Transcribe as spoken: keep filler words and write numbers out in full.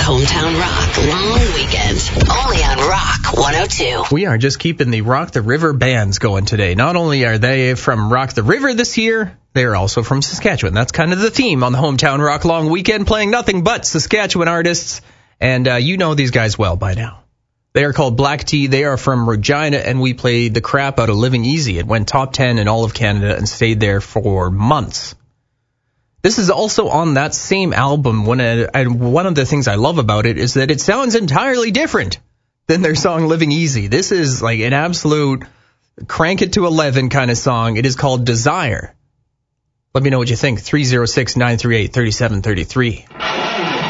Hometown Rock long weekend, only on Rock one oh two. We are just keeping the Rock the River bands going today. Not only are they from Rock the River this year, they are also from Saskatchewan. That's kind of the theme on the Hometown Rock long weekend, playing nothing but Saskatchewan artists. And uh, you know these guys well by now. They are called Black Tea. They are from Regina, and we played the crap out of Living Easy. It went top ten in all of Canada and stayed there for months. This is also on that same album. When I, I, one of the things I love about it is that it sounds entirely different than their song Living Easy. This is like an absolute crank it to eleven kind of song. It is called Desire. Let me know what you think. three oh six, nine three eight, three seven three three.